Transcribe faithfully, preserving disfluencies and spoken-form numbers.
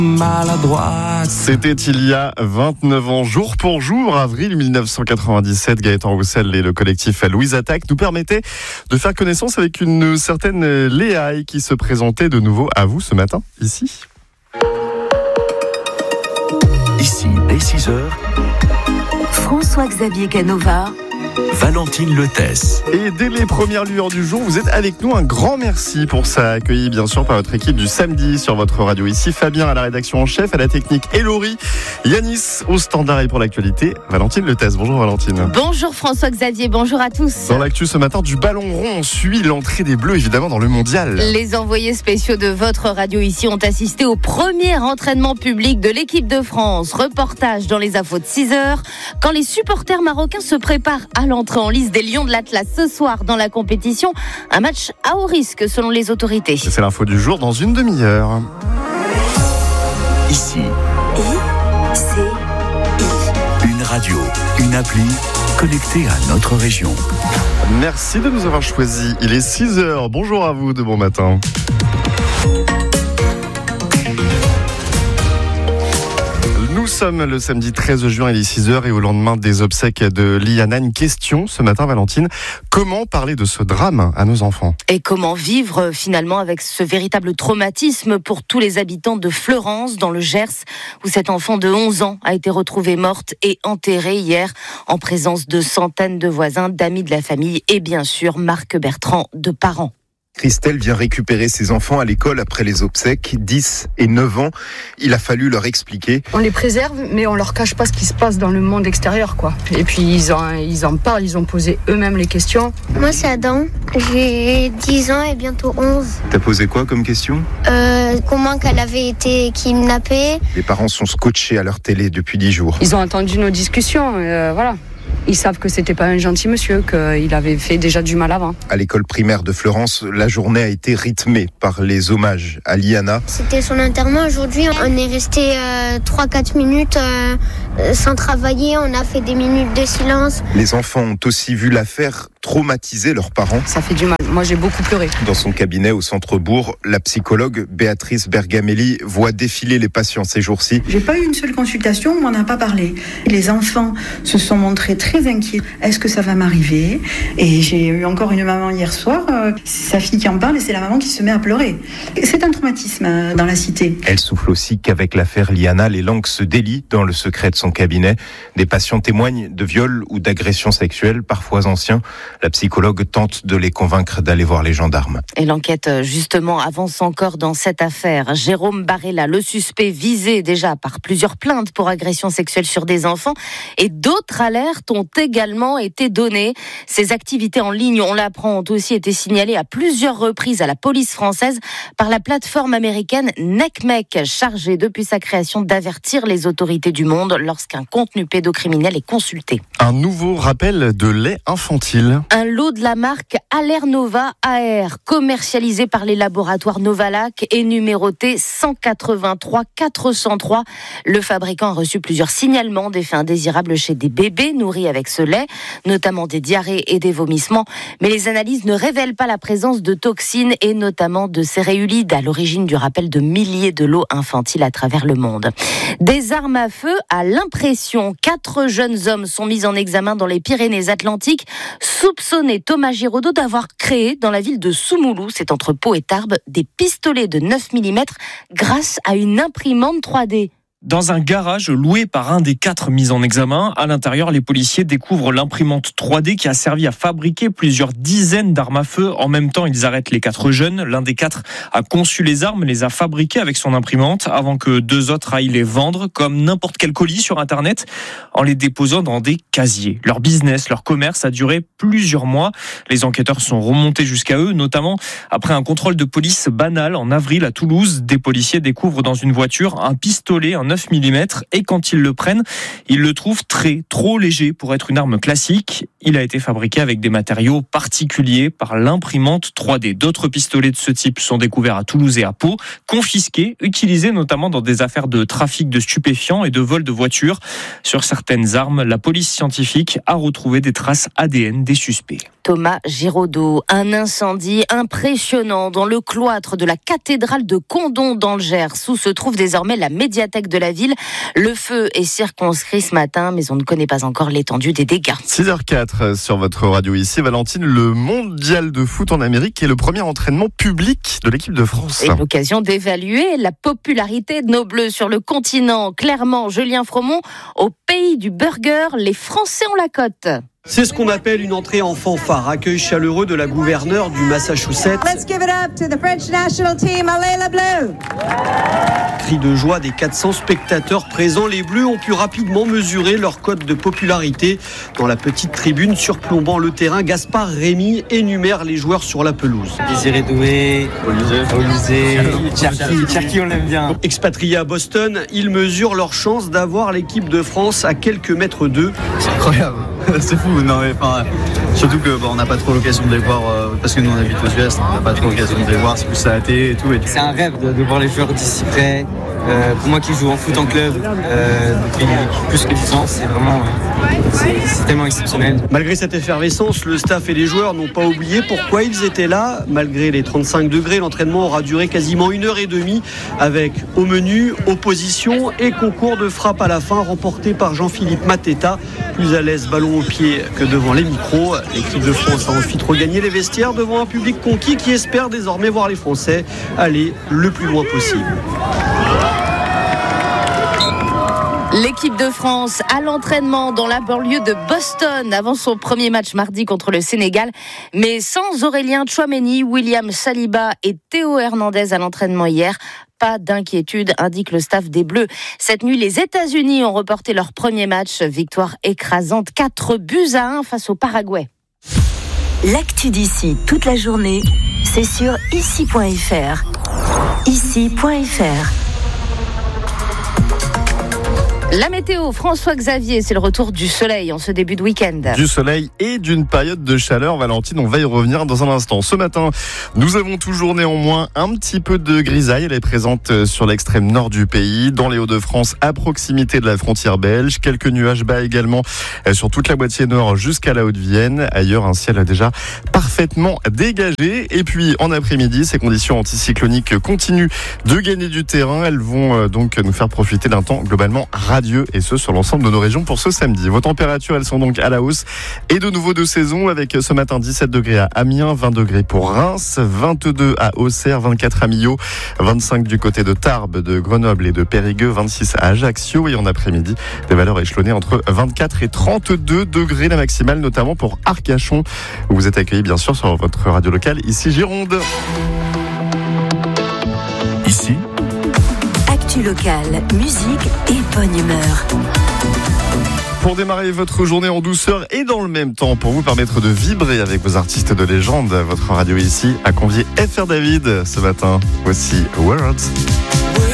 maladroite. C'était il y a vingt-neuf ans, jour pour jour, avril dix-neuf cent quatre-vingt-dix-sept, Gaëtan Roussel et le collectif Louise Attaque nous permettaient de faire connaissance avec une certaine Léa qui se présentait de nouveau à vous ce matin, ici. Ici, dès six heures, François-Xavier Canova, Valentine Letesse. Et dès les premières lueurs du jour, vous êtes avec nous. Un grand merci pour ça, accueilli bien sûr par votre équipe du samedi sur votre radio. Ici Fabien à la rédaction en chef, à la technique et Laurie, Yanis au standard et pour l'actualité, Valentine Letesse. Bonjour Valentine. Bonjour François-Xavier, bonjour à tous. Dans l'actu ce matin, du ballon rond, on suit l'entrée des Bleus évidemment dans le mondial. Les envoyés spéciaux de votre radio ici ont assisté au premier entraînement public de l'équipe de France. Reportage dans les infos de six heures, quand les supporters marocains se préparent à l'entrée en lice des Lions de l'Atlas ce soir dans la compétition. Un match à haut risque selon les autorités. C'est l'info du jour dans une demi-heure. Ici, I, C, I. une radio, une appli connectée à notre région. Merci de nous avoir choisis. Il est six heures. Bonjour à vous de bon matin. Nous sommes le samedi treize juin, il est six heures et au lendemain des obsèques de Liana, une question ce matin Valentine, comment parler de ce drame à nos enfants ? Et comment vivre finalement avec ce véritable traumatisme pour tous les habitants de Fleurance dans le Gers, où cette enfant de onze ans a été retrouvée morte et enterrée hier en présence de centaines de voisins, d'amis de la famille et bien sûr Marc Bertrand de parents. Christelle vient récupérer ses enfants à l'école après les obsèques, dix et neuf ans. Il a fallu leur expliquer. On les préserve, mais on leur cache pas ce qui se passe dans le monde extérieur, quoi. Et puis ils en, ils en parlent, ils ont posé eux-mêmes les questions. Moi c'est Adam, j'ai dix ans et bientôt onze. T'as posé quoi comme question ? Euh, comment qu'elle avait été kidnappée ? Les parents sont scotchés à leur télé depuis dix jours. Ils ont entendu nos discussions, euh, voilà. Ils savent que c'était pas un gentil monsieur, qu'il avait fait déjà du mal avant. À l'école primaire de Fleurance, la journée a été rythmée par les hommages à Liana. C'était son enterrement aujourd'hui. On est resté euh, trois quatre minutes euh, sans travailler. On a fait des minutes de silence. Les enfants ont aussi vu l'affaire traumatiser leurs parents. Ça fait du mal. Moi, j'ai beaucoup pleuré. Dans son cabinet au centre-bourg, la psychologue Béatrice Bergamelli voit défiler les patients ces jours-ci. J'ai pas eu une seule consultation, on m'en a pas parlé. Les enfants se sont montrés très inquiets. Est-ce que ça va m'arriver ? Et j'ai eu encore une maman hier soir, euh, c'est sa fille qui en parle et c'est la maman qui se met à pleurer. C'est un traumatisme euh, dans la cité. Elle souffle aussi qu'avec l'affaire Liana, les langues se délient dans le secret de son cabinet. Des patients témoignent de viols ou d'agressions sexuelles, parfois anciens. La psychologue tente de les convaincre d'aller voir les gendarmes. Et l'enquête, justement, avance encore dans cette affaire. Jérôme Barella, le suspect visé déjà par plusieurs plaintes pour agression sexuelle sur des enfants, et d'autres alertes ont également été données. Ces activités en ligne, on l'apprend, ont aussi été signalées à plusieurs reprises à la police française par la plateforme américaine NECMEC, chargée depuis sa création d'avertir les autorités du monde lorsqu'un contenu pédocriminel est consulté. Un nouveau rappel de lait infantile. Un lot de la marque Allernova A R, commercialisé par les laboratoires Novalac et numéroté cent quatre-vingt-trois quatre cent trois. Le fabricant a reçu plusieurs signalements d'effets indésirables chez des bébés nourris avec ce lait, notamment des diarrhées et des vomissements. Mais les analyses ne révèlent pas la présence de toxines et notamment de céréulides à l'origine du rappel de milliers de lots infantiles à travers le monde. Des armes à feu à l'impression. Quatre jeunes hommes sont mis en examen dans les Pyrénées-Atlantiques, soupçonnés, Thomas Giraudot, d'avoir créé dans la ville de Soumoulou, c'est entre Pau et Tarbes, des pistolets de neuf millimètres grâce à une imprimante trois D. Dans un garage loué par un des quatre mis en examen, à l'intérieur, les policiers découvrent l'imprimante trois D qui a servi à fabriquer plusieurs dizaines d'armes à feu. En même temps, ils arrêtent les quatre jeunes. L'un des quatre a conçu les armes, les a fabriquées avec son imprimante avant que deux autres aillent les vendre comme n'importe quel colis sur Internet en les déposant dans des casiers. Leur business, leur commerce a duré plusieurs mois. Les enquêteurs sont remontés jusqu'à eux, notamment après un contrôle de police banal en avril à Toulouse. Des policiers découvrent dans une voiture un pistolet, un neuf millimètres et quand ils le prennent, ils le trouvent très, trop léger pour être une arme classique. Il a été fabriqué avec des matériaux particuliers par l'imprimante trois D. D'autres pistolets de ce type sont découverts à Toulouse et à Pau, confisqués, utilisés notamment dans des affaires de trafic de stupéfiants et de vol de voitures. Sur certaines armes, la police scientifique a retrouvé des traces A D N des suspects. Thomas Giraudot, un incendie impressionnant dans le cloître de la cathédrale de Condom dans le Gers, où se trouve désormais la médiathèque de la ville. Le feu est circonscrit ce matin, mais on ne connaît pas encore l'étendue des dégâts. six heures quatre sur votre radio ici. Valentine, le mondial de foot en Amérique est le premier entraînement public de l'équipe de France. Et l'occasion d'évaluer la popularité de nos Bleus sur le continent. Clairement, Julien Fromont, au pays du burger, les Français ont la cote. C'est ce qu'on appelle une entrée en fanfare, accueil chaleureux de la gouverneure du Massachusetts. Let's give it up to the French national team, allez la Bleu! Cri de joie des quatre cents spectateurs présents, les Bleus ont pu rapidement mesurer leur cote de popularité. Dans la petite tribune surplombant le terrain, Gaspard Rémy énumère les joueurs sur la pelouse. Désiré Doué, Olysée, Cherki, Cherki on l'aime bien. Expatriés à Boston, ils mesurent leur chance d'avoir l'équipe de France à quelques mètres d'eux. C'est incroyable, c'est fou. Non, mais, enfin, surtout que bon, on n'a pas trop l'occasion de les voir euh, parce que nous on habite aux U S, on n'a pas trop l'occasion de les voir, c'est plus à la télé et tout. Et... C'est un rêve de, de voir les joueurs d'ici près. Euh, pour moi qui joue en foot en club euh, depuis plus que dix ans, c'est vraiment euh, c'est, c'est tellement exceptionnel. Malgré cette effervescence, le staff et les joueurs n'ont pas oublié pourquoi ils étaient là. Malgré les trente-cinq degrés, l'entraînement aura duré quasiment une heure et demie avec au menu, opposition et concours de frappe à la fin remporté par Jean-Philippe Mateta. Plus à l'aise ballon au pied que devant les micros. L'équipe de France a ensuite regagné les vestiaires devant un public conquis qui espère désormais voir les Français aller le plus loin possible. L'équipe de France à l'entraînement dans la banlieue de Boston avant son premier match mardi contre le Sénégal, mais sans Aurélien Tchouaméni, William Saliba et Théo Hernandez à l'entraînement hier. Pas d'inquiétude, indique le staff des Bleus. Cette nuit, les États-Unis ont reporté leur premier match. Victoire écrasante, quatre buts à un face au Paraguay. L'actu d'ici toute la journée, c'est sur ici point f r. ici point f r. La météo, François Xavier, c'est le retour du soleil en ce début de week-end. Du soleil et d'une période de chaleur, Valentine, on va y revenir dans un instant. Ce matin, nous avons toujours néanmoins un petit peu de grisaille. Elle est présente sur l'extrême nord du pays, dans les Hauts-de-France, à proximité de la frontière belge. Quelques nuages bas également sur toute la moitié nord jusqu'à la Haute-Vienne. Ailleurs, un ciel déjà parfaitement dégagé. Et puis, en après-midi, ces conditions anticycloniques continuent de gagner du terrain. Elles vont donc nous faire profiter d'un temps globalement radieux. Et ce sur l'ensemble de nos régions pour ce samedi. Vos températures, elles sont donc à la hausse et de nouveau de saison avec ce matin dix-sept degrés à Amiens, vingt degrés pour Reims, vingt-deux à Auxerre, vingt-quatre à Millau, vingt-cinq du côté de Tarbes, de Grenoble et de Périgueux, vingt-six à Ajaccio et en après-midi, des valeurs échelonnées entre vingt-quatre et trente-deux degrés la maximale, notamment pour Arcachon où vous êtes accueillis bien sûr sur votre radio locale ici Gironde. Ici Actu locale, musique et bonne humeur. Pour démarrer votre journée en douceur et dans le même temps, pour vous permettre de vibrer avec vos artistes de légende, votre radio ici a convié F R David ce matin. Voici Words.